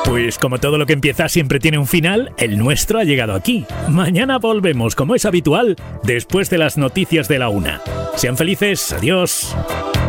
Pues como todo lo que empieza siempre tiene un final, el nuestro ha llegado aquí. Mañana volvemos, como es habitual, después de las noticias de la 1. Sean felices, adiós.